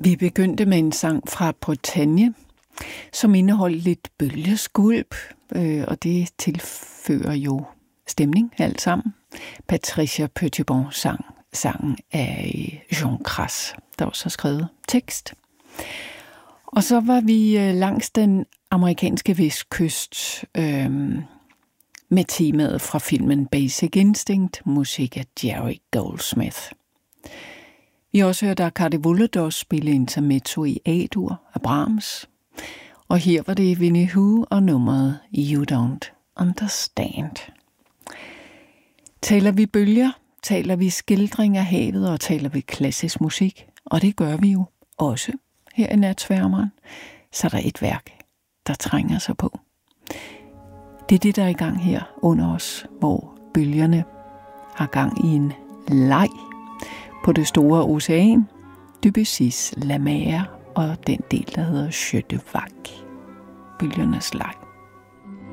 Vi begyndte med en sang fra Bretagne, som indeholdt lidt bølgeskvulp, og det tilfører jo stemning alt sammen. Patricia Petitbon sang sangen af Jean Cras, der også har skrevet tekst. Og så var vi langs den amerikanske vestkyst med temaet fra filmen Basic Instinct, musik af Jerry Goldsmith. Vi har også hørt Arkady Volodos spille intermezzo i A-dur af Brahms, og her var det Winnie Hu og nummeret You Don't Understand. Taler vi bølger, taler vi skildring af havet og taler vi klassisk musik, og det gør vi jo også her i Natsværmeren, så der er et værk, der trænger sig på. Det er det, der er i gang her under os, hvor bølgerne har gang i en leg på det store ocean, Debussy's La Mer og den del, der hedder Jeu de Vague, bølgernes leg.